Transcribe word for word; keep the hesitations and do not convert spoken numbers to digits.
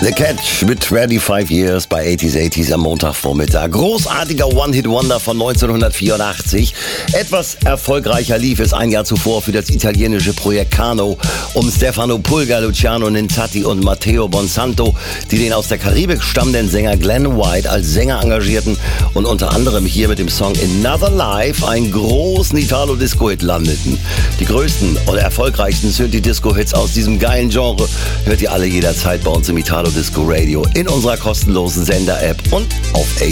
The Catch mit twenty-five Years bei eighties eighties am Montagvormittag. Großartiger One-Hit-Wonder von neunzehnhundertvierundachtzig. Etwas erfolgreicher lief es ein Jahr zuvor für das italienische Projekt Kano um Stefano Pulga, Luciano Ninzatti und Matteo Bonsanto, die den aus der Karibik stammenden Sänger Glenn White als Sänger engagierten und unter anderem hier mit dem Song Another Life einen großen Italo-Disco-Hit landeten. Die größten oder erfolgreichsten Synthi-Disco-Hits aus diesem geilen Genre hört ihr alle jederzeit bei uns im Italo Disco Radio in unserer kostenlosen Sender-App und auf